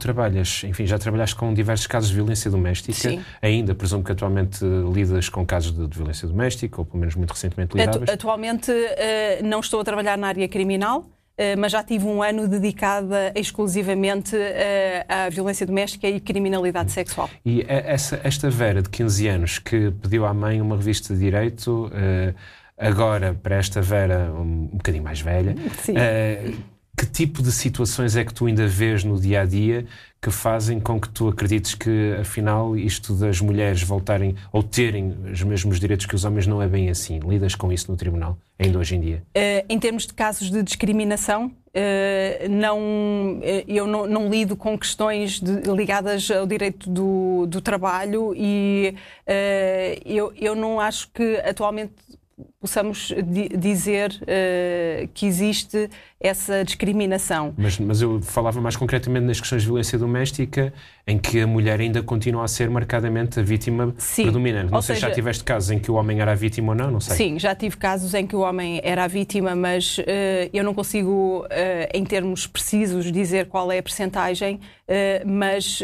trabalhas, enfim, já trabalhaste com diversos casos de violência doméstica. Sim. Ainda, presumo que atualmente lidas com casos de violência doméstica, ou pelo menos muito recentemente lidavas. Atualmente não estou a trabalhar na área criminal, mas já tive um ano dedicado exclusivamente à violência doméstica e criminalidade sexual. E esta Vera, de 15 anos, que pediu à mãe uma revista de direito, agora, para esta Vera um bocadinho mais velha, que tipo de situações é que tu ainda vês no dia-a-dia que fazem com que tu acredites que, afinal, isto das mulheres voltarem ou terem os mesmos direitos que os homens não é bem assim? Lidas com isso no tribunal, ainda hoje em dia? Em termos de casos de discriminação, eu não lido com questões ligadas ao direito do trabalho e eu não acho que atualmente possamos dizer que existe essa discriminação. Mas eu falava mais concretamente nas questões de violência doméstica, em que a mulher ainda continua a ser marcadamente a vítima predominante. Não sei se já tiveste casos em que o homem era a vítima ou não, não sei. Sim, já tive casos em que o homem era a vítima, mas eu não consigo, em termos precisos, dizer qual é a percentagem, mas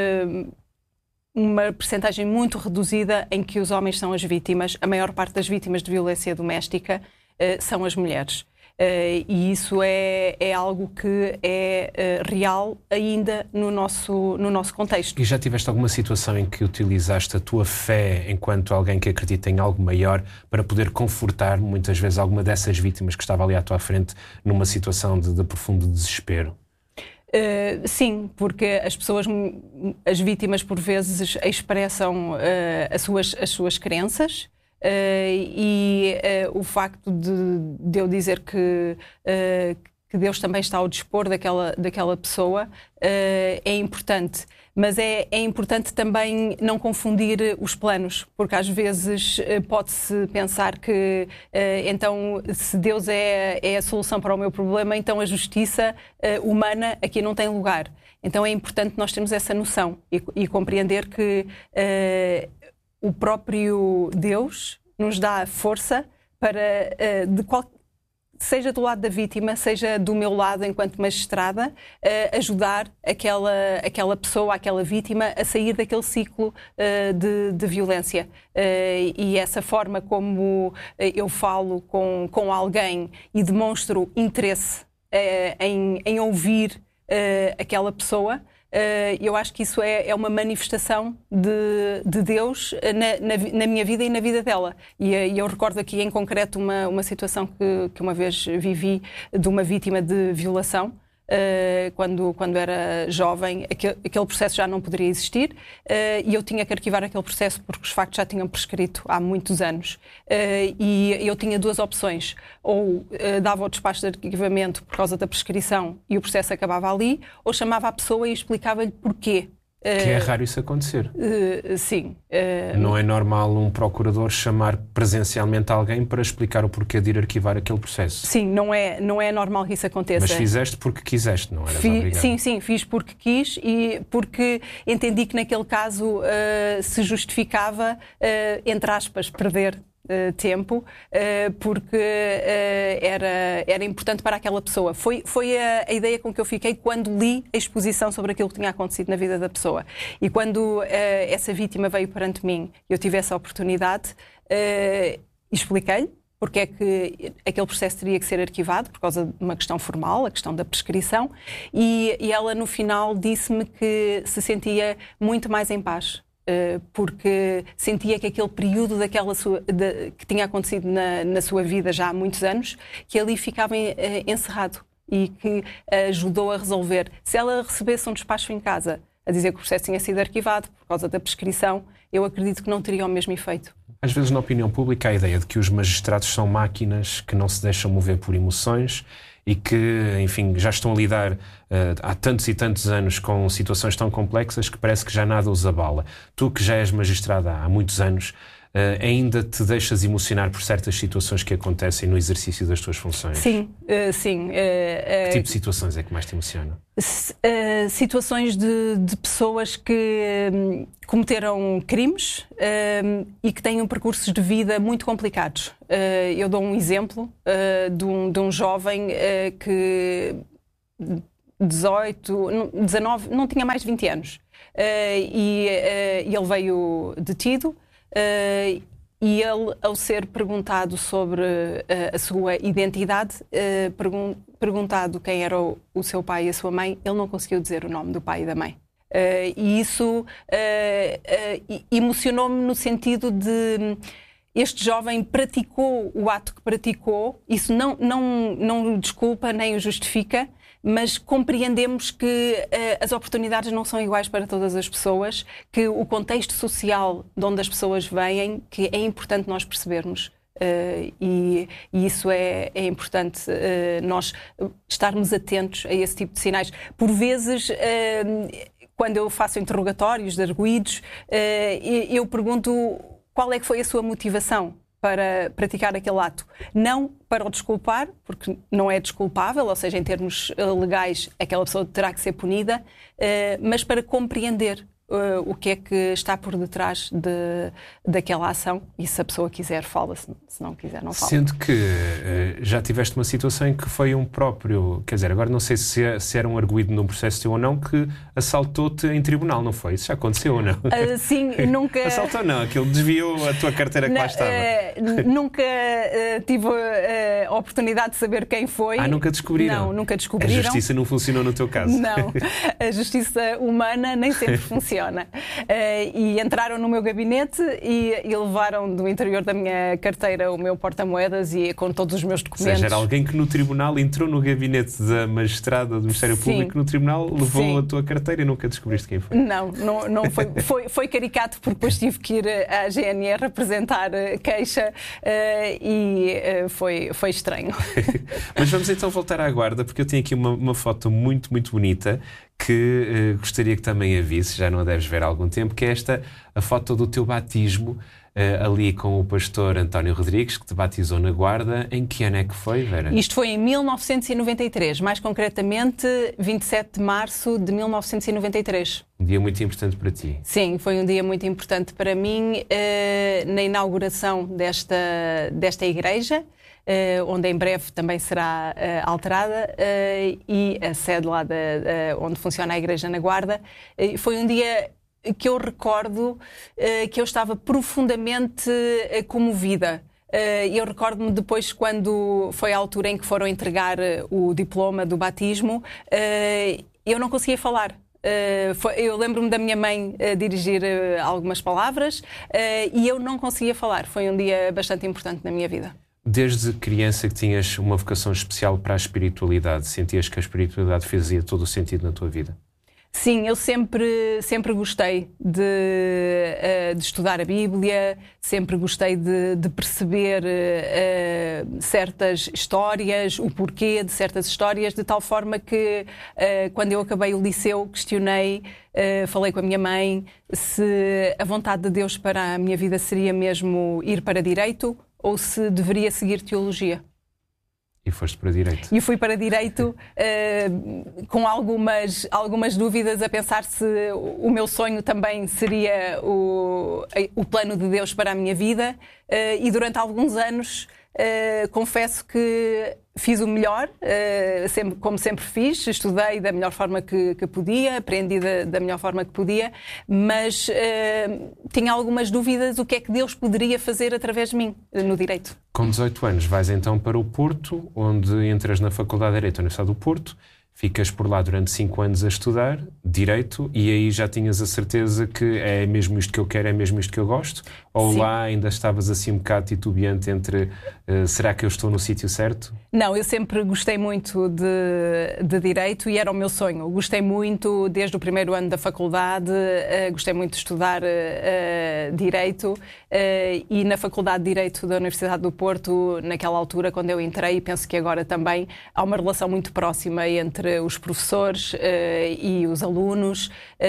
uma percentagem muito reduzida em que os homens são as vítimas. A maior parte das vítimas de violência doméstica são as mulheres. E isso é algo que é real ainda no nosso contexto. E já tiveste alguma situação em que utilizaste a tua fé enquanto alguém que acredita em algo maior para poder confortar muitas vezes alguma dessas vítimas que estava ali à tua frente numa situação de profundo desespero? Sim, porque as vítimas por vezes expressam as suas crenças e o facto de eu dizer que Deus também está ao dispor daquela pessoa é importante. Mas é importante também não confundir os planos, porque às vezes pode-se pensar que então se Deus é a solução para o meu problema, então a justiça humana aqui não tem lugar. Então é importante nós termos essa noção e compreender que o próprio Deus nos dá a força para, seja do lado da vítima, seja do meu lado enquanto magistrada, ajudar aquela pessoa, aquela vítima a sair daquele ciclo de violência. E essa forma como eu falo com alguém e demonstro interesse em ouvir aquela pessoa, eu acho que isso é uma manifestação de Deus na minha vida e na vida dela. E eu recordo aqui em concreto uma situação que uma vez vivi de uma vítima de violação. Quando era jovem, aquele processo já não poderia existir e eu tinha que arquivar aquele processo porque os factos já tinham prescrito há muitos anos. E eu tinha duas opções: ou dava o despacho de arquivamento por causa da prescrição e o processo acabava ali, ou chamava a pessoa e explicava-lhe porquê. Que é raro isso acontecer. Sim. Não é normal um procurador chamar presencialmente alguém para explicar o porquê de ir arquivar aquele processo. Sim, não é normal que isso aconteça. Mas fizeste porque quiseste, não eras obrigado? Sim, fiz porque quis e porque entendi que naquele caso se justificava, entre aspas, perder tempo, porque era importante para aquela pessoa. Foi a ideia com que eu fiquei quando li a exposição sobre aquilo que tinha acontecido na vida da pessoa. E quando essa vítima veio perante mim, eu tive essa oportunidade, expliquei-lhe porque é que aquele processo teria que ser arquivado, por causa de uma questão formal, a questão da prescrição, e ela no final disse-me que se sentia muito mais em paz. Porque sentia que aquele período que tinha acontecido na sua vida já há muitos anos, que ali ficava encerrado e que ajudou a resolver. Se ela recebesse um despacho em casa a dizer que o processo tinha sido arquivado por causa da prescrição, eu acredito que não teria o mesmo efeito. Às vezes na opinião pública há a ideia de que os magistrados são máquinas que não se deixam mover por emoções e que, enfim, já estão a lidar há tantos e tantos anos com situações tão complexas que parece que já nada os abala. Tu, que já és magistrada há muitos anos, ainda te deixas emocionar por certas situações que acontecem no exercício das tuas funções? Sim, sim. Que tipo de situações é que mais te emocionam? Situações de pessoas que cometeram crimes e que têm percursos de vida muito complicados. Eu dou um exemplo de um jovem que 18, 19, não tinha mais de 20 anos. E ele veio detido. E ele, ao ser perguntado sobre a sua identidade, perguntado quem era o seu pai e a sua mãe, ele não conseguiu dizer o nome do pai e da mãe. E isso emocionou-me no sentido de este jovem praticou o ato que praticou, isso não o desculpa nem o justifica, mas compreendemos que as oportunidades não são iguais para todas as pessoas, que o contexto social de onde as pessoas vêm, que é importante nós percebermos. E isso é importante, nós estarmos atentos a esse tipo de sinais. Por vezes, quando eu faço interrogatórios de arguidos, eu pergunto qual é que foi a sua motivação para praticar aquele ato. Não para o desculpar, porque não é desculpável, ou seja, em termos legais, aquela pessoa terá que ser punida, mas para compreender o que é que está por detrás daquela ação, e se a pessoa quiser fala, se não quiser não fala. Sendo que já tiveste uma situação em que foi um próprio, quer dizer, agora não sei se era um arguido num processo teu ou não, que assaltou-te em tribunal, não foi? Isso já aconteceu ou não? Sim, nunca... Assaltou não, aquilo desviou a tua carteira que lá estava. Nunca tive a oportunidade de saber quem foi. Nunca descobriram? Não, nunca descobriram. A justiça não funcionou no teu caso? Não, a justiça humana nem sempre funciona. E entraram no meu gabinete e levaram do interior da minha carteira o meu porta-moedas e com todos os meus documentos. Ou seja, era alguém que no tribunal entrou no gabinete da magistrada do Ministério Público, no tribunal levou a tua carteira e nunca descobriste quem foi? Não foi. Foi caricato porque depois tive que ir à GNR apresentar queixa e foi estranho. Mas vamos então voltar à guarda, porque eu tenho aqui uma foto muito, muito bonita que gostaria que também a visse, já não a deves ver há algum tempo, que é a foto do teu batismo, ali com o pastor António Rodrigues, que te batizou na guarda. Em que ano é que foi, Vera? Isto foi em 1993, mais concretamente 27 de março de 1993. Um dia muito importante para ti. Sim, foi um dia muito importante para mim, na inauguração desta igreja, onde em breve também será alterada, e a sede lá onde funciona a Igreja na Guarda. Foi um dia que eu recordo que eu estava profundamente comovida. Eu recordo-me depois, quando foi a altura em que foram entregar o diploma do batismo, eu não conseguia falar. Eu lembro-me da minha mãe dirigir algumas palavras e eu não conseguia falar. Foi um dia bastante importante na minha vida. Desde criança que tinhas uma vocação especial para a espiritualidade, sentias que a espiritualidade fazia todo o sentido na tua vida? Sim, eu sempre gostei de estudar a Bíblia, sempre gostei de perceber certas histórias, o porquê de certas histórias, de tal forma que quando eu acabei o liceu questionei, falei com a minha mãe se a vontade de Deus para a minha vida seria mesmo ir para Direito ou se deveria seguir Teologia. E foste para Direito? E fui para Direito com algumas dúvidas, a pensar se o meu sonho também seria o plano de Deus para a minha vida. E durante alguns anos confesso que fiz o melhor, como sempre fiz, estudei da melhor forma que podia, aprendi da melhor forma que podia, mas tinha algumas dúvidas o que é que Deus poderia fazer através de mim no Direito. Com 18 anos vais então para o Porto, onde entras na Faculdade de Direito da Universidade do Porto, ficas por lá durante 5 anos a estudar Direito e aí já tinhas a certeza que é mesmo isto que eu quero, é mesmo isto que eu gosto? Ou Sim. Lá ainda estavas assim um bocado titubeante entre será que eu estou no sítio certo? Não, eu sempre gostei muito de Direito e era o meu sonho. Gostei muito desde o primeiro ano da faculdade, gostei muito de estudar Direito e na Faculdade de Direito da Universidade do Porto, naquela altura, quando eu entrei, e penso que agora também, há uma relação muito próxima entre os professores e os alunos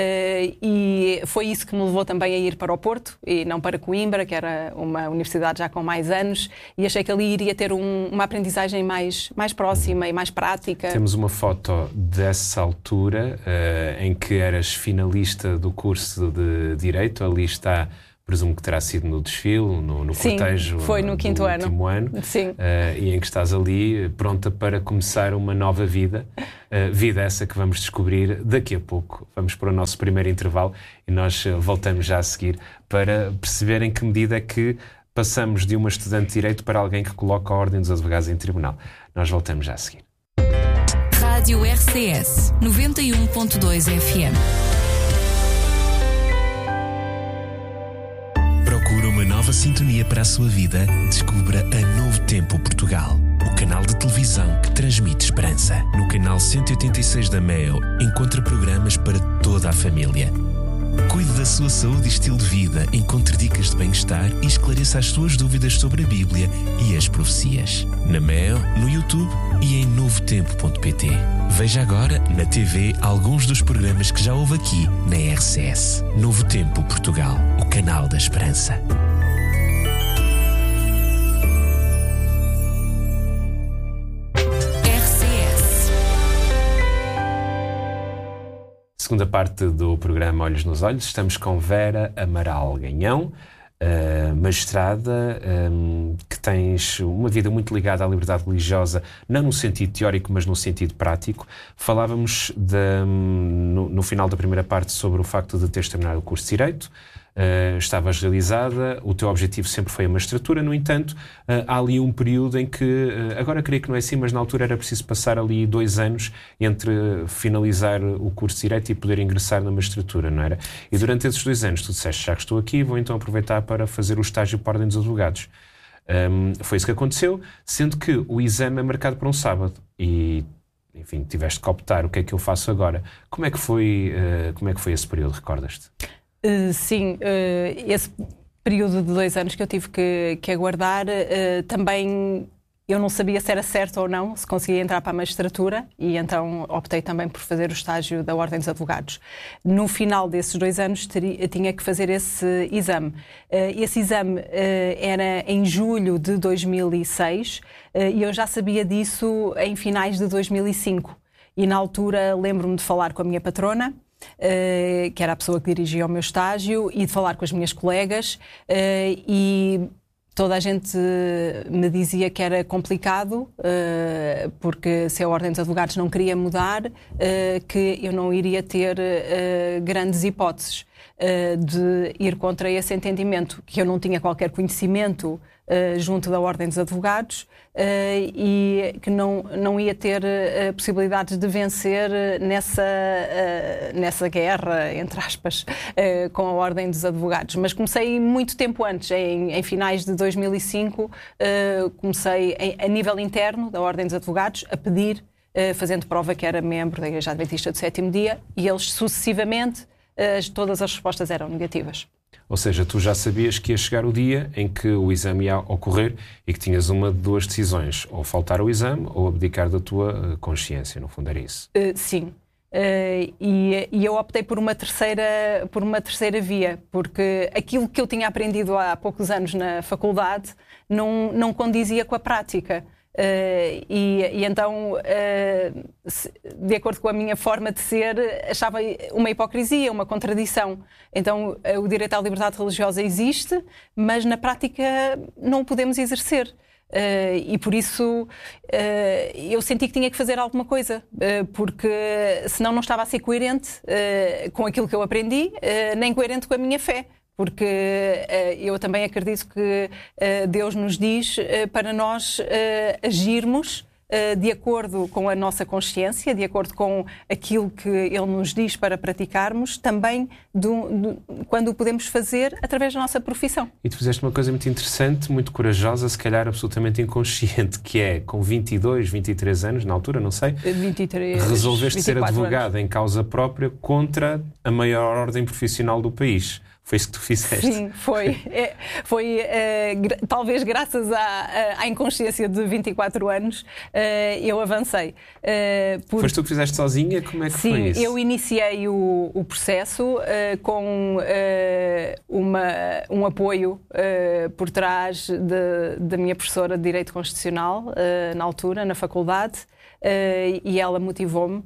e foi isso que me levou também a ir para o Porto e não para Coimbra, que era uma universidade já com mais anos, e achei que ali iria ter uma aprendizagem mais próxima e mais prática. Temos uma foto dessa altura em que eras finalista do curso de Direito. Ali está presumo que terá sido no desfile, no Sim, cortejo foi no quinto do último ano. Sim. E em que estás ali pronta para começar uma nova vida, vida essa que vamos descobrir daqui a pouco. Vamos para o nosso primeiro intervalo e nós voltamos já a seguir para perceber em que medida é que passamos de uma estudante de Direito para alguém que coloca a Ordem dos Advogados em tribunal. Nós voltamos já a seguir. Rádio RCS 91.2 FM. Procura uma nova sintonia para a sua vida? Descubra a Novo Tempo Portugal, o canal de televisão que transmite esperança. No canal 186 da MEO, encontra programas para toda a família. Cuide da sua saúde e estilo de vida, encontre dicas de bem-estar e esclareça as suas dúvidas sobre a Bíblia e as profecias. Na MEO, no YouTube e em novotempo.pt. Veja agora na TV alguns dos programas que já houve aqui na RCS. Novo Tempo Portugal, o canal da esperança. Segunda parte do programa Olhos nos Olhos, estamos com Vera Amaral Ganhão, magistrada, que tens uma vida muito ligada à liberdade religiosa, não no sentido teórico, mas no sentido prático. Falávamos no final da primeira parte sobre o facto de teres terminado o curso de Direito. Estavas realizada, o teu objetivo sempre foi a magistratura, no entanto, há ali um período em que, agora creio que não é assim, mas na altura era preciso passar ali 2 anos entre finalizar o curso de Direito e poder ingressar na magistratura, não era? E durante esses 2 anos tu disseste, já que estou aqui, vou então aproveitar para fazer o estágio para a Ordem dos Advogados. Foi isso que aconteceu, sendo que o exame é marcado para um sábado e, enfim, tiveste que optar o que é que eu faço agora. Como é que foi esse período, recordas-te? Sim, esse período de 2 anos que eu tive que aguardar, também eu não sabia se era certo ou não, se conseguia entrar para a magistratura, e então optei também por fazer o estágio da Ordem dos Advogados. No final desses 2 anos tinha que fazer esse exame. Esse exame era em julho de 2006 e eu já sabia disso em finais de 2005. E na altura lembro-me de falar com a minha patrona, que era a pessoa que dirigia o meu estágio, e de falar com as minhas colegas, e toda a gente me dizia que era complicado, porque se a Ordem dos Advogados não queria mudar, que eu não iria ter grandes hipóteses de ir contra esse entendimento, que eu não tinha qualquer conhecimento junto da Ordem dos Advogados, e que não ia ter possibilidades de vencer nessa guerra, entre aspas, com a Ordem dos Advogados. Mas comecei muito tempo antes, em finais de 2005, comecei a nível interno da Ordem dos Advogados a pedir, fazendo prova que era membro da Igreja Adventista do Sétimo Dia, e eles sucessivamente, todas as respostas eram negativas. Ou seja, tu já sabias que ia chegar o dia em que o exame ia ocorrer e que tinhas uma de 2 decisões, ou faltar ao exame ou abdicar da tua consciência, no fundo era isso? Sim. E eu optei por uma terceira via, porque aquilo que eu tinha aprendido há poucos anos na faculdade não condizia com a prática. E então, de acordo com a minha forma de ser, achava uma hipocrisia, uma contradição. Então, o direito à liberdade religiosa existe, mas na prática não o podemos exercer. E por isso eu senti que tinha que fazer alguma coisa, porque senão não estava a ser coerente com aquilo que eu aprendi, nem coerente com a minha fé. Porque eu também acredito que Deus nos diz para nós agirmos de acordo com a nossa consciência, de acordo com aquilo que Ele nos diz para praticarmos, também quando o podemos fazer através da nossa profissão. E tu fizeste uma coisa muito interessante, muito corajosa, se calhar absolutamente inconsciente, que é, com 22, 23 anos, na altura, não sei, 23, resolveste ser advogada anos. Em causa própria contra a maior ordem profissional do país. Foi isso que tu fizeste? Sim, foi. Talvez graças à inconsciência de 24 anos eu avancei. Foste tu que fizeste sozinha? Como é que sim, foi isso? Eu iniciei o processo com um apoio por trás da minha professora de Direito Constitucional, na altura, na faculdade, e ela motivou-me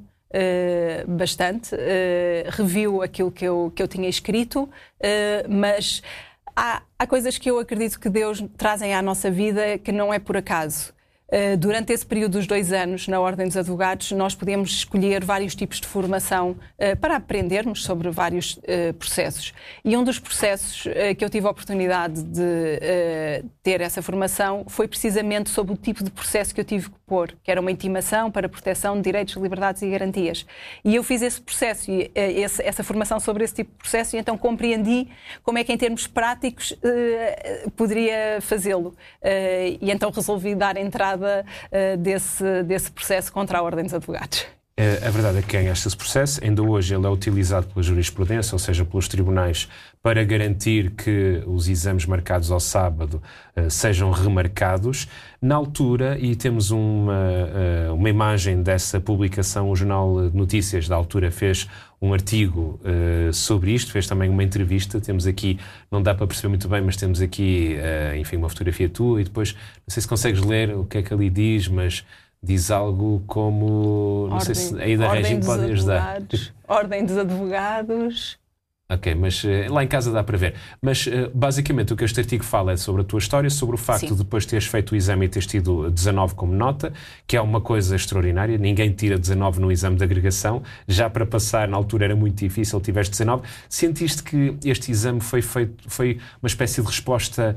reviu aquilo que eu tinha escrito, mas Há coisas que eu acredito que Deus trazem à nossa vida que não é por acaso. Durante esse período dos 2 anos na Ordem dos Advogados, nós podemos escolher vários tipos de formação para aprendermos sobre vários processos. E um dos processos que eu tive a oportunidade de ter essa formação foi precisamente sobre o tipo de processo que eu tive que pôr, que era uma intimação para proteção de direitos, liberdades e garantias. E eu fiz esse processo, essa formação sobre esse tipo de processo, e então compreendi como é que em termos práticos poderia fazê-lo. E então resolvi dar entrada desse processo contra a Ordem dos Advogados. A verdade é que ganhaste esse processo. Ainda hoje ele é utilizado pela jurisprudência, ou seja, pelos tribunais, para garantir que os exames marcados ao sábado sejam remarcados. Na altura, e temos uma imagem dessa publicação, o Jornal de Notícias da altura fez um artigo sobre isto, fez também uma entrevista. Temos aqui, não dá para perceber muito bem, mas temos aqui, enfim, uma fotografia tua, e depois, não sei se consegues ler o que é que ali diz, mas diz algo como... Não sei se a Ida Regim pode ajudar. Ordem dos Advogados. Ok, mas lá em casa dá para ver. Mas basicamente o que este artigo fala é sobre a tua história, sobre o facto de depois teres feito o exame e teres tido 19 como nota, que é uma coisa extraordinária. Ninguém tira 19 no exame de agregação. Já para passar, na altura era muito difícil, tiveste 19. Sentiste que este exame foi uma espécie de resposta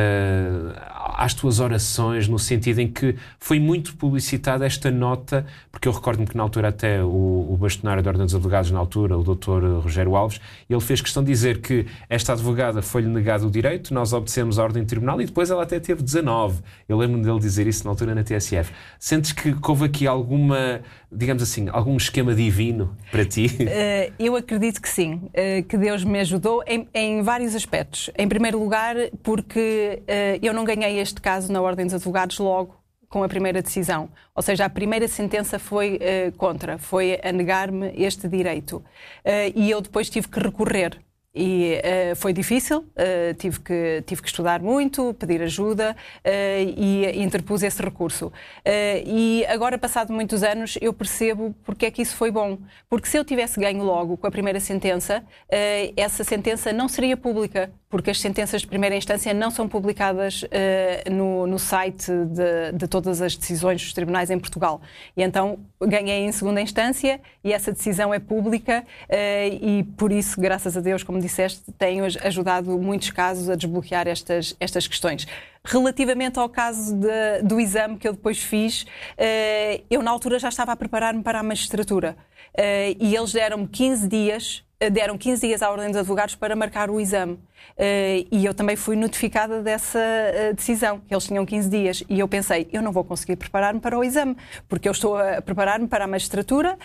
às tuas orações, no sentido em que foi muito publicitada esta nota, porque eu recordo-me que na altura até o bastonário da Ordem dos Advogados, na altura, o Dr. Rogério Alves, ele fez questão de dizer que esta advogada foi-lhe negado o direito, nós obedecemos a ordem do tribunal, e depois ela até teve 19. Eu lembro-me dele dizer isso na altura na TSF. Sentes que houve aqui alguma, digamos assim, algum esquema divino para ti? Eu acredito que sim, que Deus me ajudou em vários aspectos. Em primeiro lugar, porque eu não ganhei este caso na Ordem dos Advogados logo com a primeira decisão. Ou seja, a primeira sentença foi foi a negar-me este direito. E eu depois tive que recorrer. E foi difícil, tive que estudar muito, pedir ajuda e interpus esse recurso. E agora, passado muitos anos, eu percebo porque é que isso foi bom. Porque se eu tivesse ganho logo com a primeira sentença, essa sentença não seria pública, porque as sentenças de primeira instância não são publicadas no site de todas as decisões dos tribunais em Portugal. E então ganhei em segunda instância e essa decisão é pública e por isso, graças a Deus, como disseste, tenho ajudado muitos casos a desbloquear estas questões. Relativamente ao caso do exame que eu depois fiz, eu na altura já estava a preparar-me para a magistratura e eles deram 15 dias à Ordem dos Advogados para marcar o exame. E eu também fui notificada dessa decisão. Eles tinham 15 dias. E eu pensei, eu não vou conseguir preparar-me para o exame, porque eu estou a preparar-me para a magistratura.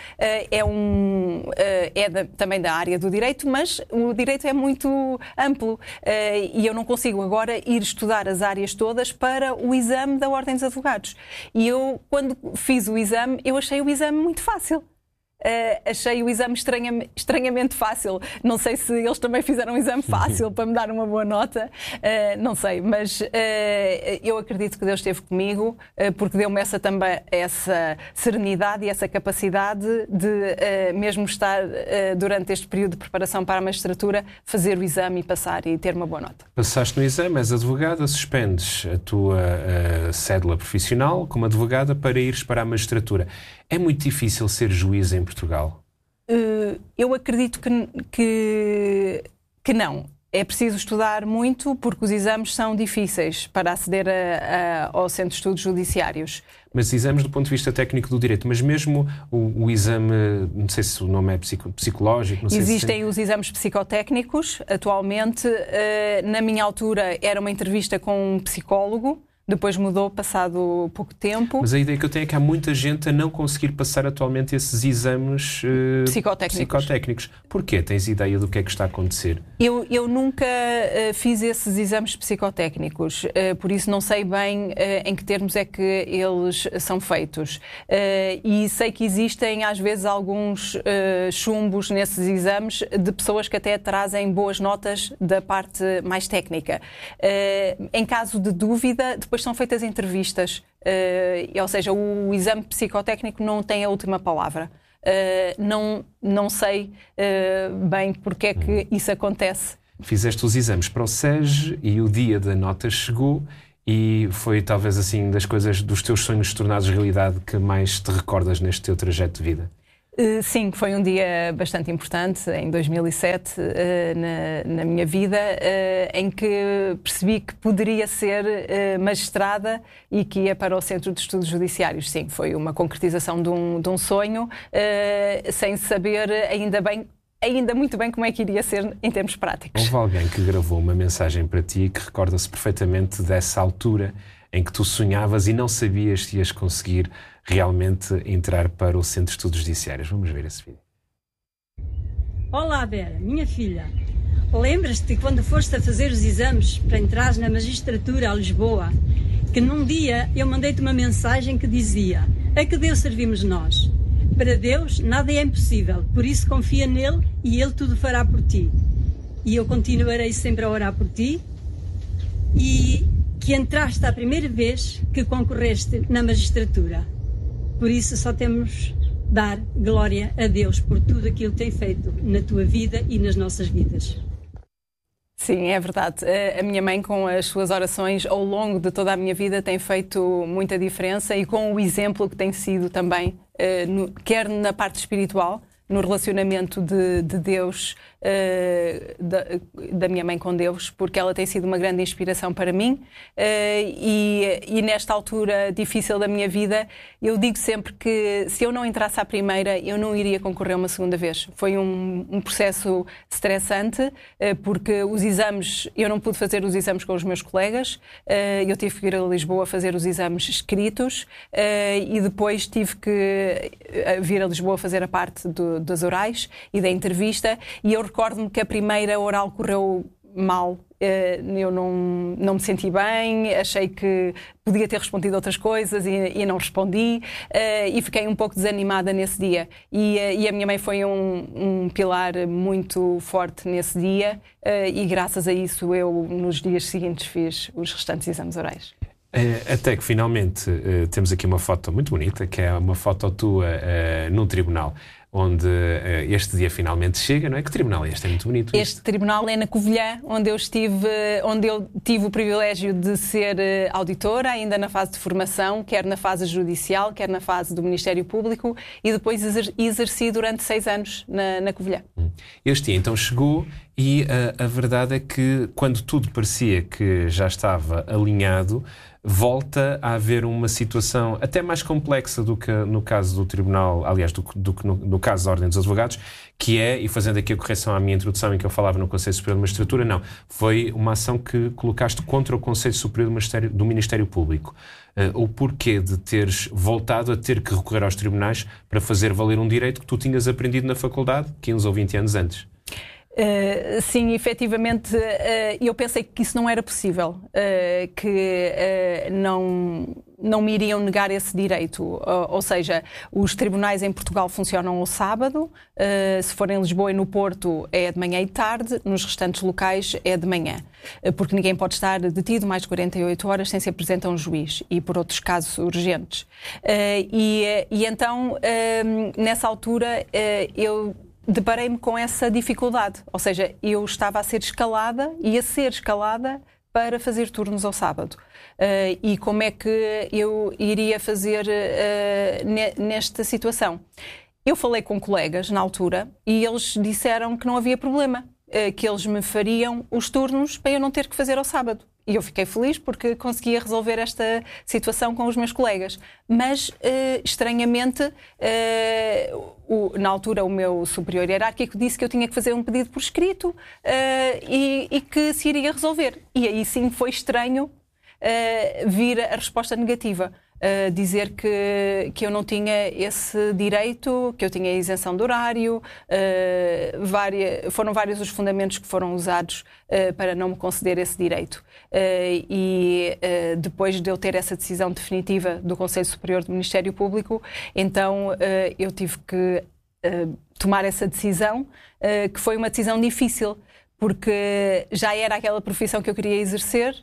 Também da área do direito, mas o direito é muito amplo. E eu não consigo agora ir estudar as áreas todas para o exame da Ordem dos Advogados. E eu, quando fiz o exame, eu achei o exame muito fácil. Achei o exame estranhamente fácil. Não sei se eles também fizeram um exame fácil para me dar uma boa nota, não sei, mas eu acredito que Deus esteve comigo, porque deu-me essa serenidade e essa capacidade de mesmo estar durante este período de preparação para a magistratura, fazer o exame e passar e ter uma boa nota. Passaste no exame, és advogada, suspendes a tua cédula profissional como advogada para ires para a magistratura. É muito difícil ser juiz em Portugal? Eu acredito que não. É preciso estudar muito porque os exames são difíceis para aceder ao Centro de Estudos Judiciários. Mas exames do ponto de vista técnico do direito, mas mesmo o exame, não sei se o nome é psicológico... Não sei Existem os exames psicotécnicos. Atualmente, na minha altura, era uma entrevista com um psicólogo. Depois mudou, passado pouco tempo. Mas a ideia que eu tenho é que há muita gente a não conseguir passar atualmente esses exames psicotécnicos. Porquê? Tens ideia do que é que está a acontecer? Eu nunca fiz esses exames psicotécnicos, por isso não sei bem em que termos é que eles são feitos. E sei que existem às vezes alguns chumbos nesses exames de pessoas que até trazem boas notas da parte mais técnica. Em caso de dúvida, depois são feitas entrevistas, ou seja, o exame psicotécnico não tem a última palavra. Não sei bem porque é que isso acontece. fizeste os exames para o SEG e o dia da nota chegou e foi talvez assim das coisas, dos teus sonhos tornados realidade que mais te recordas neste teu trajeto de vida. Sim, foi um dia bastante importante, em 2007, na minha vida, em que percebi que poderia ser magistrada e que ia para o Centro de Estudos Judiciários. Sim, foi uma concretização de um sonho, sem saber ainda muito bem como é que iria ser em termos práticos. Houve alguém que gravou uma mensagem para ti que recorda-se perfeitamente dessa altura em que tu sonhavas e não sabias se ias conseguir realmente entrar para o Centro de Estudos Judiciários. Vamos ver esse vídeo. Olá, Vera, minha filha. Lembras-te quando foste a fazer os exames para entrar na magistratura a Lisboa, que num dia eu mandei-te uma mensagem que dizia: a que Deus servimos nós? Para Deus nada é impossível, por isso confia nele e ele tudo fará por ti. E eu continuarei sempre a orar por ti e que entraste a primeira vez que concorreste na magistratura. Por isso só temos dar glória a Deus por tudo aquilo que tem feito na tua vida e nas nossas vidas. Sim, é verdade. A minha mãe, com as suas orações ao longo de toda a minha vida, tem feito muita diferença e com o exemplo que tem sido também, quer na parte espiritual, no relacionamento de Deus, da minha mãe com Deus, porque ela tem sido uma grande inspiração para mim, e nesta altura difícil da minha vida, eu digo sempre que se eu não entrasse à primeira, eu não iria concorrer uma segunda vez. Foi um processo estressante, porque os exames, eu não pude fazer os exames com os meus colegas, eu tive que ir a Lisboa fazer os exames escritos, e depois tive que vir a Lisboa fazer a parte das orais e da entrevista, e eu recordo-me que a primeira oral correu mal. Eu não me senti bem, achei que podia ter respondido outras coisas e não respondi, e fiquei um pouco desanimada nesse dia. E a minha mãe foi um pilar muito forte nesse dia, e graças a isso eu nos dias seguintes fiz os restantes exames orais. Até que finalmente temos aqui uma foto muito bonita, que é uma foto tua num tribunal, onde este dia finalmente chega, não é? Que tribunal é este? É muito bonito. Este tribunal é na Covilhã, onde eu tive o privilégio de ser auditora, ainda na fase de formação, quer na fase judicial, quer na fase do Ministério Público, e depois exerci durante 6 anos na Covilhã. Este dia então chegou e a verdade é que quando tudo parecia que já estava alinhado, volta a haver uma situação até mais complexa do que no caso do Tribunal, aliás, do que no caso da Ordem dos Advogados, que é, e fazendo aqui a correção à minha introdução em que eu falava no Conselho Superior de Magistratura, não, foi uma ação que colocaste contra o Conselho Superior do Ministério Público. O porquê de teres voltado a ter que recorrer aos tribunais para fazer valer um direito que tu tinhas aprendido na faculdade 15 ou 20 anos antes? Sim, efetivamente, eu pensei que isso não era possível, que não me iriam negar esse direito. Ou seja, os tribunais em Portugal funcionam ao sábado, se for em Lisboa e no Porto é de manhã e tarde, nos restantes locais é de manhã, porque ninguém pode estar detido mais de 48 horas sem se apresentar a um juiz e por outros casos urgentes. E então, nessa altura, eu deparei-me com essa dificuldade, ou seja, eu estava a ser escalada para fazer turnos ao sábado. E como é que eu iria fazer nesta situação? Eu falei com colegas na altura e eles disseram que não havia problema, que eles me fariam os turnos para eu não ter que fazer ao sábado. E eu fiquei feliz porque conseguia resolver esta situação com os meus colegas. Mas, estranhamente, na altura o meu superior hierárquico disse que eu tinha que fazer um pedido por escrito e que se iria resolver. E aí sim foi estranho vir a resposta negativa. Dizer que eu não tinha esse direito, que eu tinha isenção de horário, foram vários os fundamentos que foram usados para não me conceder esse direito. E depois de eu ter essa decisão definitiva do Conselho Superior do Ministério Público, então eu tive que tomar essa decisão, que foi uma decisão difícil, porque já era aquela profissão que eu queria exercer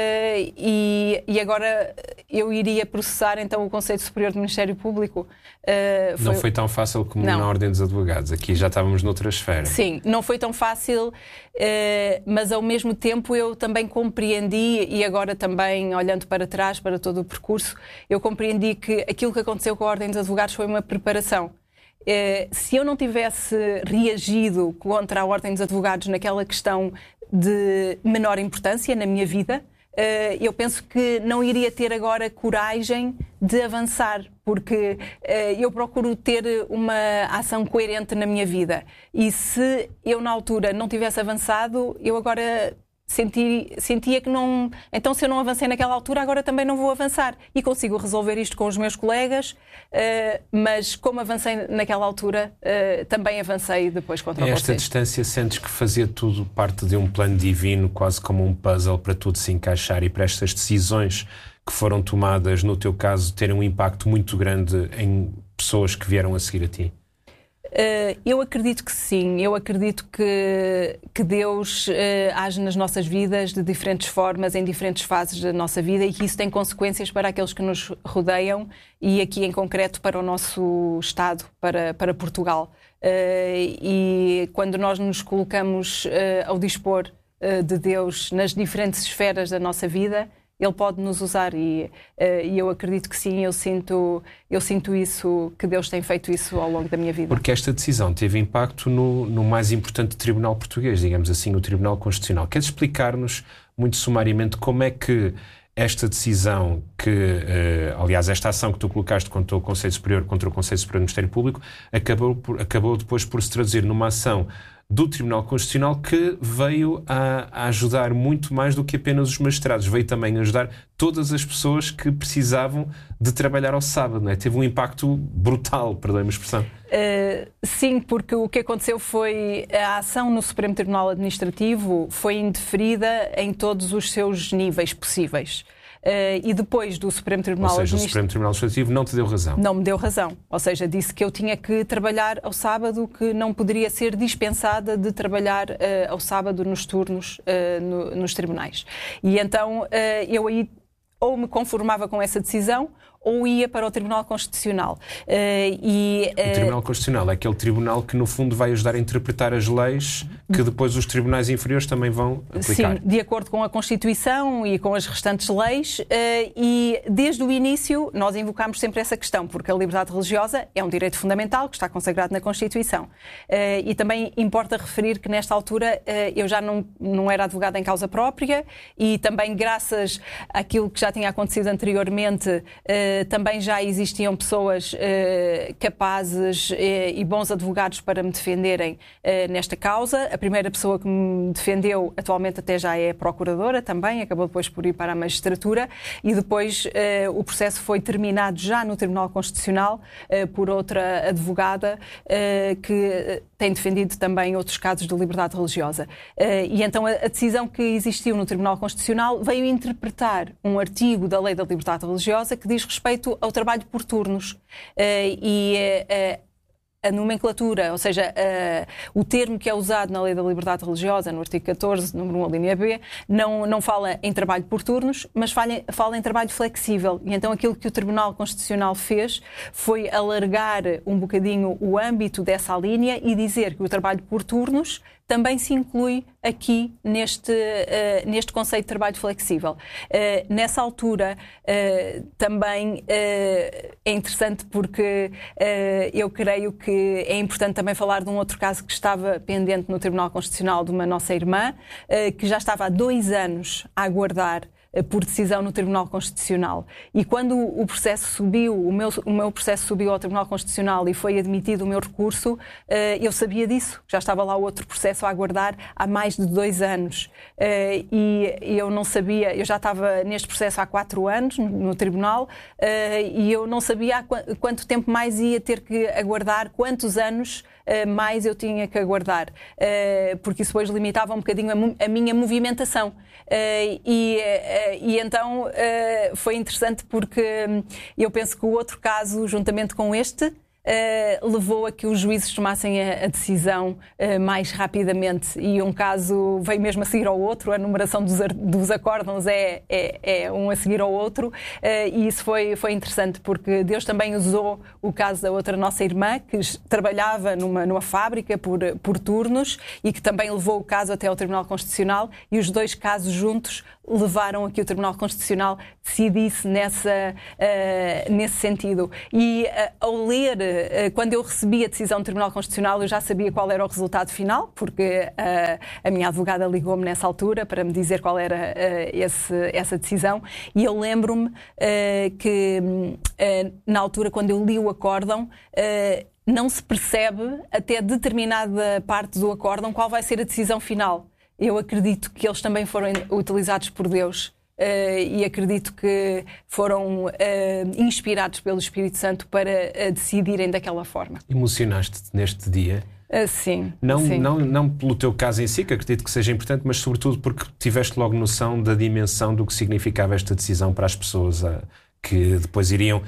e agora eu iria processar então o Conselho Superior do Ministério Público. Não foi tão fácil como na Ordem dos Advogados. Aqui já estávamos noutra esfera. Sim, não foi tão fácil, mas ao mesmo tempo eu também compreendi, e agora também olhando para trás, para todo o percurso, eu compreendi que aquilo que aconteceu com a Ordem dos Advogados foi uma preparação. Se eu não tivesse reagido contra a Ordem dos Advogados naquela questão de menor importância na minha vida, eu penso que não iria ter agora coragem de avançar, porque eu procuro ter uma ação coerente na minha vida. E se eu na altura não tivesse avançado, eu agora sentia que não... Então, se eu não avancei naquela altura, agora também não vou avançar. E consigo resolver isto com os meus colegas, mas como avancei naquela altura, também avancei depois contra vocês. Esta distância, sentes que fazia tudo parte de um plano divino, quase como um puzzle para tudo se encaixar e para estas decisões que foram tomadas, no teu caso, terem um impacto muito grande em pessoas que vieram a seguir a ti? Eu acredito que sim, eu acredito que Deus age nas nossas vidas de diferentes formas, em diferentes fases da nossa vida, e que isso tem consequências para aqueles que nos rodeiam e aqui em concreto para o nosso Estado, para Portugal. E quando nós nos colocamos ao dispor de Deus nas diferentes esferas da nossa vida, Ele pode nos usar e eu acredito que sim, eu sinto isso, que Deus tem feito isso ao longo da minha vida. Porque esta decisão teve impacto no mais importante tribunal português, digamos assim, o Tribunal Constitucional. Queres explicar-nos, muito sumariamente, como é que esta decisão aliás, esta ação que tu colocaste contra o Conselho Superior do Ministério Público, acabou depois por se traduzir numa ação do Tribunal Constitucional que veio a ajudar muito mais do que apenas os magistrados. Veio também ajudar todas as pessoas que precisavam de trabalhar ao sábado, não é? Teve um impacto brutal, perdoe-me a expressão. Sim, porque o que aconteceu foi a ação no Supremo Tribunal Administrativo foi indeferida em todos os seus níveis possíveis. E depois do Supremo Tribunal Administrativo... Ou seja, o Supremo Tribunal Administrativo não te deu razão. Não me deu razão. Ou seja, disse que eu tinha que trabalhar ao sábado, que não poderia ser dispensada de trabalhar ao sábado nos turnos nos tribunais. E então eu aí ou me conformava com essa decisão ou ia para o Tribunal Constitucional. O Tribunal Constitucional é aquele tribunal que, no fundo, vai ajudar a interpretar as leis que depois os tribunais inferiores também vão aplicar. Sim, de acordo com a Constituição e com as restantes leis. E, desde o início, nós invocámos sempre essa questão, porque a liberdade religiosa é um direito fundamental que está consagrado na Constituição. E também importa referir que, nesta altura, eu já não era advogada em causa própria e também, graças àquilo que já tinha acontecido anteriormente, também já existiam pessoas capazes e bons advogados para me defenderem nesta causa. A primeira pessoa que me defendeu atualmente até já é a procuradora também, acabou depois por ir para a magistratura e depois o processo foi terminado já no Tribunal Constitucional por outra advogada que tem defendido também outros casos de liberdade religiosa. E então a decisão que existiu no Tribunal Constitucional veio interpretar um artigo da Lei da Liberdade Religiosa que diz respeito ao trabalho por turnos. A nomenclatura, ou seja, o termo que é usado na Lei da Liberdade Religiosa, no artigo 14, número 1, a linha B, não fala em trabalho por turnos, mas fala em trabalho flexível. E então aquilo que o Tribunal Constitucional fez foi alargar um bocadinho o âmbito dessa linha e dizer que o trabalho por turnos também se inclui aqui neste conceito de trabalho flexível. Nessa altura, também é interessante porque eu creio que é importante também falar de um outro caso que estava pendente no Tribunal Constitucional de uma nossa irmã, que já estava há 2 anos a aguardar por decisão no Tribunal Constitucional. E quando o processo subiu, o meu processo subiu ao Tribunal Constitucional e foi admitido o meu recurso, eu sabia disso, já estava lá outro processo a aguardar há mais de 2 anos. E eu não sabia, eu já estava neste processo há 4 anos no Tribunal e eu não sabia quanto tempo mais ia ter que aguardar, quantos anos mais eu tinha que aguardar, porque isso depois limitava um bocadinho a minha movimentação. E então foi interessante porque eu penso que o outro caso, juntamente com este, levou a que os juízes tomassem a decisão mais rapidamente, e um caso veio mesmo a seguir ao outro. A numeração dos acórdãos é um a seguir ao outro, e isso foi interessante, porque Deus também usou o caso da outra nossa irmã, que trabalhava numa fábrica por turnos, e que também levou o caso até ao Tribunal Constitucional, e os dois casos juntos levaram a que o Tribunal Constitucional decidisse nesse sentido. E ao ler, quando eu recebi a decisão do Tribunal Constitucional, eu já sabia qual era o resultado final, porque a minha advogada ligou-me nessa altura para me dizer qual era essa decisão, e eu lembro-me que na altura, quando eu li o acórdão, não se percebe até determinada parte do acórdão qual vai ser a decisão final. Eu acredito que eles também foram utilizados por Deus, e acredito que foram inspirados pelo Espírito Santo para decidirem daquela forma. Emocionaste-te neste dia? Sim. Não pelo teu caso em si, que acredito que seja importante, mas sobretudo porque tiveste logo noção da dimensão do que significava esta decisão para as pessoas que depois iriam,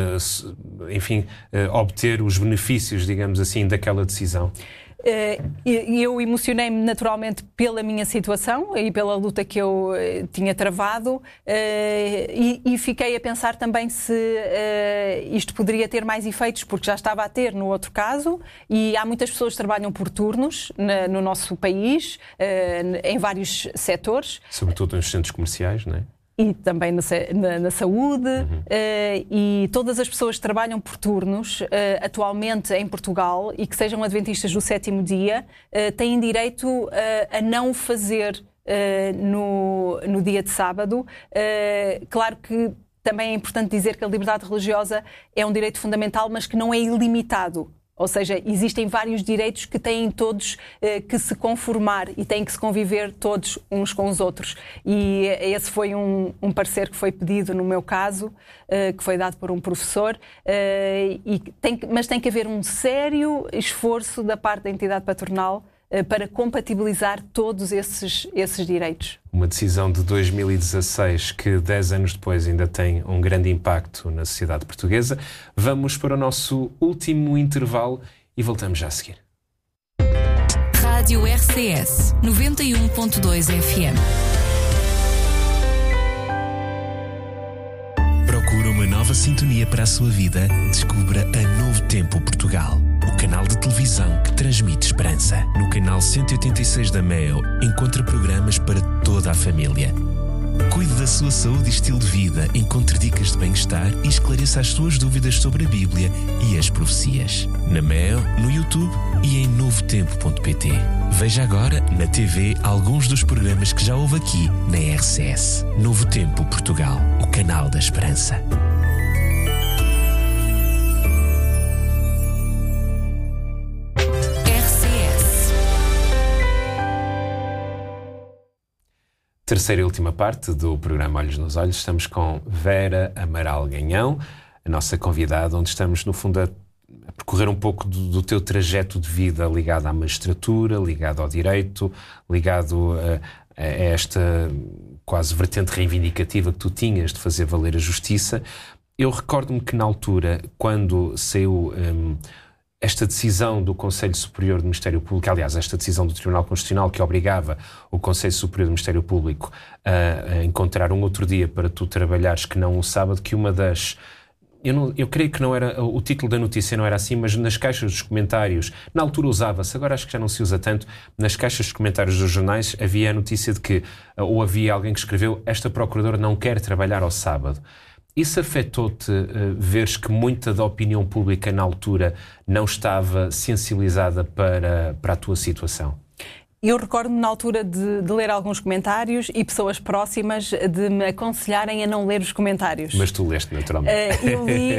obter os benefícios, digamos assim, daquela decisão. Eu emocionei-me naturalmente pela minha situação e pela luta que eu tinha travado, e fiquei a pensar também se isto poderia ter mais efeitos, porque já estava a ter no outro caso, e há muitas pessoas que trabalham por turnos no nosso país, em vários setores. Sobretudo nos centros comerciais, não é? E também na saúde, e todas as pessoas que trabalham por turnos atualmente em Portugal e que sejam adventistas do 7º dia têm direito a não o fazer no dia de sábado. Claro que também é importante dizer que a liberdade religiosa é um direito fundamental, mas que não é ilimitado. Ou seja, existem vários direitos que têm todos que se conformar e têm que se conviver todos uns com os outros. E esse foi um parecer que foi pedido no meu caso, que foi dado por um professor, mas tem que haver um sério esforço da parte da entidade patronal para compatibilizar todos esses direitos. Uma decisão de 2016 que 10 anos depois ainda tem um grande impacto na sociedade portuguesa. Vamos para o nosso último intervalo e voltamos já a seguir. Rádio RCS 91.2 FM. Procura uma nova sintonia para a sua vida? Descubra a Novo Tempo Portugal, o canal de televisão que transmite esperança. No canal 186 da MEO, encontra programas para toda a família. Cuide da sua saúde e estilo de vida, encontre dicas de bem-estar e esclareça as suas dúvidas sobre a Bíblia e as profecias. Na MEO, no YouTube e em novotempo.pt. Veja agora na TV alguns dos programas que já houve aqui na RCS. Novo Tempo Portugal, o canal da esperança. Terceira e última parte do programa Olhos nos Olhos. Estamos com Vera Amaral Ganhão, a nossa convidada, onde estamos, no fundo, a percorrer um pouco do teu trajeto de vida ligado à magistratura, ligado ao direito, ligado a esta quase vertente reivindicativa que tu tinhas de fazer valer a justiça. Eu recordo-me que na altura, quando saiu esta decisão do Conselho Superior do Ministério Público, aliás, esta decisão do Tribunal Constitucional que obrigava o Conselho Superior do Ministério Público a encontrar um outro dia para tu trabalhares que não o sábado, que uma das... Eu creio que não era... O título da notícia não era assim, mas nas caixas dos comentários, na altura usava-se, agora acho que já não se usa tanto, nas caixas dos comentários dos jornais havia a notícia de que, ou havia alguém que escreveu, esta procuradora não quer trabalhar ao sábado. Isso afetou-te veres que muita da opinião pública na altura não estava sensibilizada para a tua situação? Eu recordo-me na altura de ler alguns comentários e pessoas próximas de me aconselharem a não ler os comentários. Mas tu leste, naturalmente. Eu li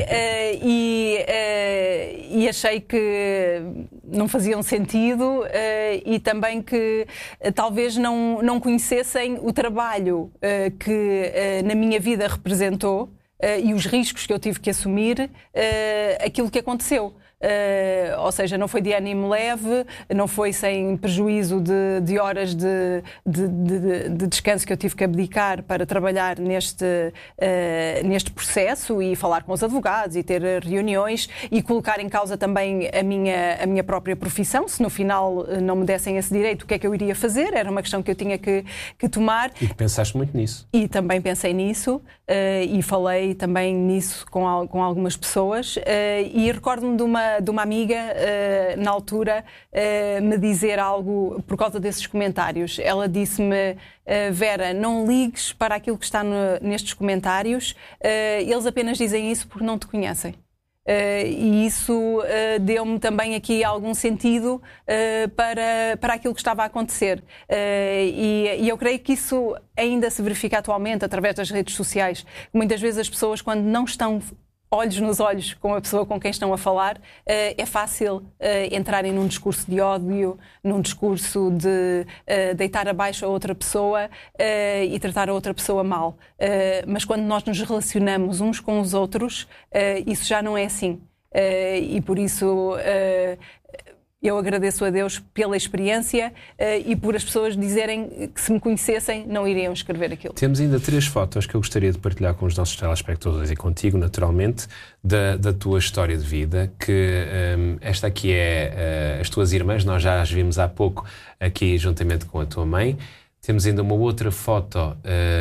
e achei que não faziam sentido, e também que talvez não conhecessem o trabalho que na minha vida representou, e os riscos que eu tive que assumir, aquilo que aconteceu. ou seja, não foi de ânimo leve, não foi sem prejuízo de horas de descanso que eu tive que abdicar para trabalhar neste processo e falar com os advogados e ter reuniões e colocar em causa também a minha própria profissão. Se no final não me dessem esse direito, o que é que eu iria fazer? Era uma questão que eu tinha que tomar. E que pensaste muito nisso. E também pensei nisso e falei também nisso com algumas pessoas e recordo-me de uma amiga na altura me dizer algo por causa desses comentários. Ela disse-me: Vera, não ligues para aquilo que está nestes comentários, eles apenas dizem isso porque não te conhecem. E isso deu-me também aqui algum sentido para aquilo que estava a acontecer. E eu creio que isso ainda se verifica atualmente através das redes sociais. Muitas vezes as pessoas, quando não estão olhos nos olhos com a pessoa com quem estão a falar, é fácil entrarem num discurso de ódio, num discurso de deitar abaixo a outra pessoa e tratar a outra pessoa mal. Mas quando nós nos relacionamos uns com os outros, isso já não é assim. E por isso eu agradeço a Deus pela experiência e por as pessoas dizerem que, se me conhecessem, não iriam escrever aquilo. Temos ainda 3 fotos que eu gostaria de partilhar com os nossos telespectadores e contigo, naturalmente, da tua história de vida, que esta aqui é as tuas irmãs, nós já as vimos há pouco aqui juntamente com a tua mãe. Temos ainda uma outra foto,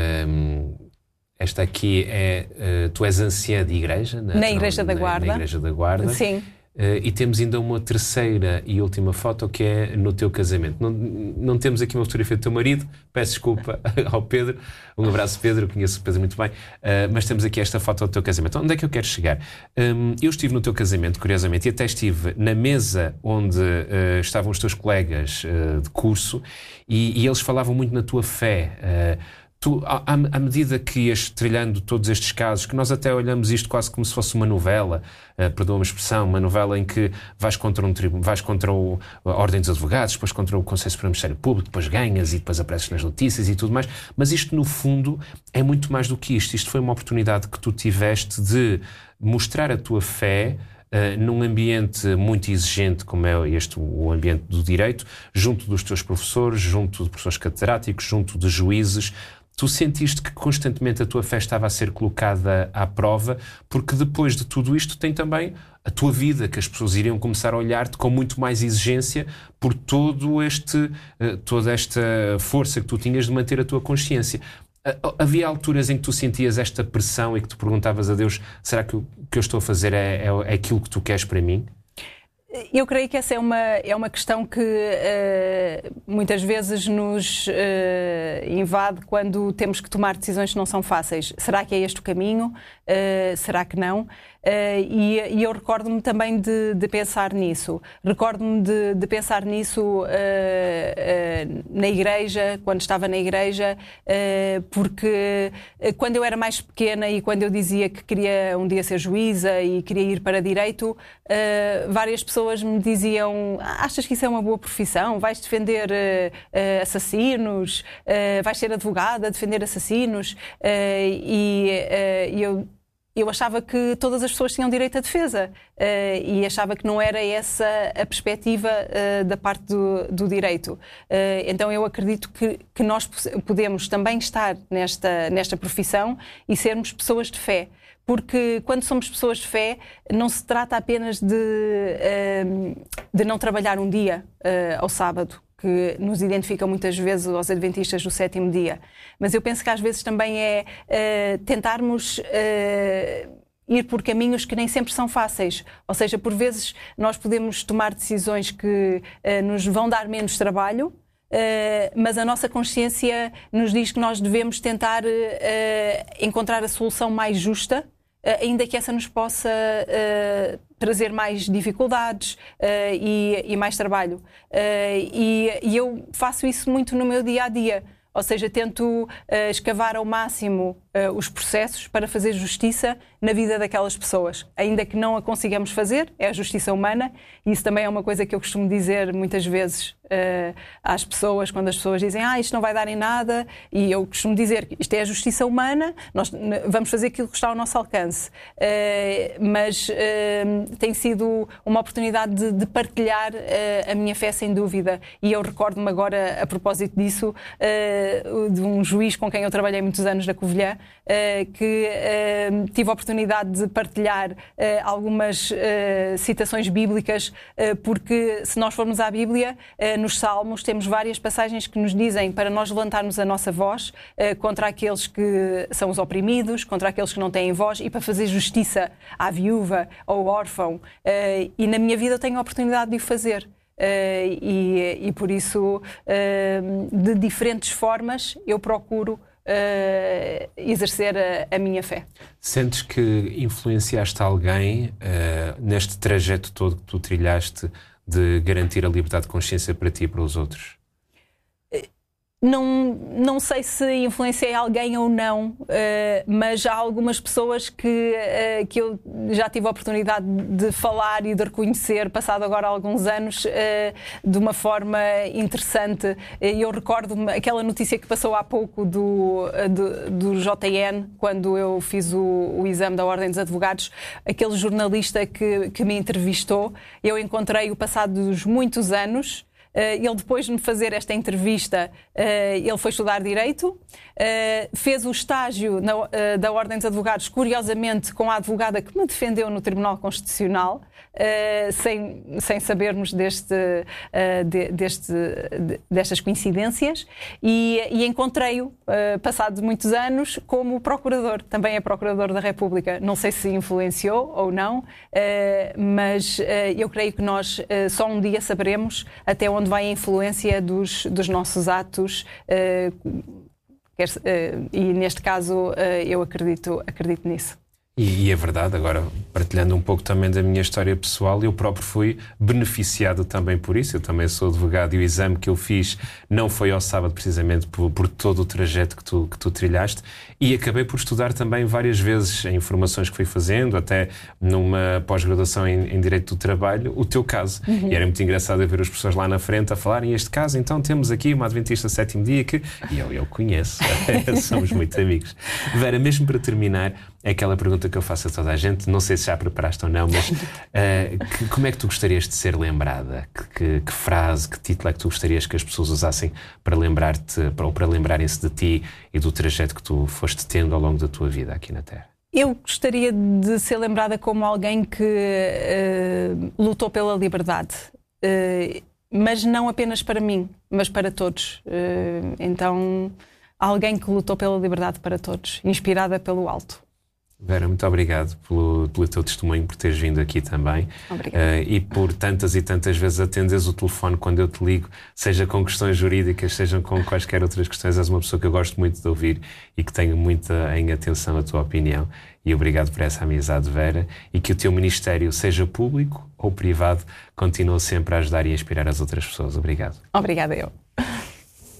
esta aqui tu és anciã de igreja? Na Igreja da Guarda. Na Igreja da Guarda. Sim. E temos ainda uma terceira e última foto que é no teu casamento. Não temos aqui uma fotografia do teu marido, peço desculpa ao Pedro, um abraço Pedro, eu conheço o Pedro muito bem, mas temos aqui esta foto do teu casamento. Onde é que eu quero chegar? Eu estive no teu casamento, curiosamente, e até estive na mesa onde estavam os teus colegas de curso e eles falavam muito na tua fé. Tu, à medida que ias trilhando todos estes casos, que nós até olhamos isto quase como se fosse uma novela, perdoa-me a expressão, uma novela em que vais contra a Ordem dos Advogados, depois contra o Conselho Supremo do Ministério Público, depois ganhas e depois apareces nas notícias e tudo mais, mas isto no fundo é muito mais do que isto. Isto foi uma oportunidade que tu tiveste de mostrar a tua fé num ambiente muito exigente como é o ambiente do direito, junto dos teus professores, junto de professores catedráticos, junto de juízes. Tu sentiste que constantemente a tua fé estava a ser colocada à prova, porque depois de tudo isto tem também a tua vida, que as pessoas iriam começar a olhar-te com muito mais exigência por toda esta força que tu tinhas de manter a tua consciência. Havia alturas em que tu sentias esta pressão e que tu perguntavas a Deus: será que o que eu estou a fazer é aquilo que tu queres para mim? Eu creio que essa é uma questão que muitas vezes nos invade quando temos que tomar decisões que não são fáceis. Será que é este o caminho? Será que não? E eu recordo-me também de pensar nisso. Recordo-me de pensar nisso na igreja, quando estava na igreja, porque quando eu era mais pequena e quando eu dizia que queria um dia ser juíza e queria ir para direito, várias pessoas me diziam: achas que isso é uma boa profissão? Vais defender assassinos? Vais ser advogada a defender assassinos? Eu achava que todas as pessoas tinham direito à defesa e achava que não era essa a perspectiva da parte do direito. Então eu acredito que nós podemos também estar nesta profissão e sermos pessoas de fé. Porque quando somos pessoas de fé, não se trata apenas de não trabalhar um dia ao sábado, que nos identifica muitas vezes aos adventistas do 7º dia. Mas eu penso que às vezes também é tentarmos ir por caminhos que nem sempre são fáceis. Ou seja, por vezes nós podemos tomar decisões que nos vão dar menos trabalho, mas a nossa consciência nos diz que nós devemos tentar encontrar a solução mais justa, ainda que essa nos possa trazer mais dificuldades e mais trabalho. E eu faço isso muito no meu dia-a-dia. Ou seja, tento escavar ao máximo os processos para fazer justiça na vida daquelas pessoas. Ainda que não a consigamos fazer, é a justiça humana, e isso também é uma coisa que eu costumo dizer muitas vezes às pessoas, quando as pessoas dizem isto não vai dar em nada, e eu costumo dizer que isto é a justiça humana, nós vamos fazer aquilo que está ao nosso alcance. Mas tem sido uma oportunidade de partilhar a minha fé, sem dúvida, e eu recordo-me agora, a propósito disso, de um juiz com quem eu trabalhei muitos anos na Covilhã, que tive a oportunidade de partilhar algumas citações bíblicas, porque se nós formos à Bíblia, nos Salmos temos várias passagens que nos dizem para nós levantarmos a nossa voz contra aqueles que são os oprimidos, contra aqueles que não têm voz, e para fazer justiça à viúva, ao órfão, e na minha vida eu tenho a oportunidade de o fazer. E por isso, de diferentes formas, eu procuro exercer a minha fé. Sentes que influenciaste alguém neste trajeto todo que tu trilhaste de garantir a liberdade de consciência para ti e para os outros? Não sei se influenciei alguém ou não, mas há algumas pessoas que eu já tive a oportunidade de falar e de reconhecer, passado agora alguns anos, de uma forma interessante. Eu recordo-me aquela notícia que passou há pouco do JN, quando eu fiz o exame da Ordem dos Advogados, aquele jornalista que me entrevistou. Eu encontrei-o passados muitos anos. Ele, depois de me fazer esta entrevista, ele foi estudar Direito, fez o estágio da Ordem dos Advogados, curiosamente, com a advogada que me defendeu no Tribunal Constitucional, sem sabermos destas coincidências, e encontrei-o, passado muitos anos, como procurador. Também é procurador da República. Não sei se influenciou ou não, mas eu creio que nós só um dia saberemos até onde vai a influência dos nossos atos, e neste caso eu acredito nisso. E é verdade, agora partilhando um pouco também da minha história pessoal, eu próprio fui beneficiado também por isso. Eu também sou advogado e o exame que eu fiz não foi ao sábado, precisamente por todo o trajeto que tu trilhaste, e acabei por estudar também várias vezes em formações que fui fazendo, até numa pós-graduação em Direito do Trabalho, o teu caso. E era muito engraçado ver os professores lá na frente a falarem este caso. Então temos aqui uma adventista sétimo dia que... E eu conheço, somos muito amigos. Vera, mesmo para terminar, é aquela pergunta que eu faço a toda a gente, não sei se já preparaste ou não, mas como é que tu gostarias de ser lembrada? Que frase, que título é que tu gostarias que as pessoas usassem para lembrar-te, ou para lembrarem-se de ti e do trajeto que tu foste tendo ao longo da tua vida aqui na Terra? Eu gostaria de ser lembrada como alguém que lutou pela liberdade, mas não apenas para mim, mas para todos. Então, alguém que lutou pela liberdade para todos, inspirada pelo alto. Vera, muito obrigado pelo teu testemunho, por teres vindo aqui também. E por tantas e tantas vezes atenderes o telefone quando eu te ligo, seja com questões jurídicas, seja com quaisquer outras questões. És uma pessoa que eu gosto muito de ouvir e que tenho muita em atenção a tua opinião. E obrigado por essa amizade, Vera, e que o teu ministério, seja público ou privado, continue sempre a ajudar e a inspirar as outras pessoas. Obrigado. Obrigada eu.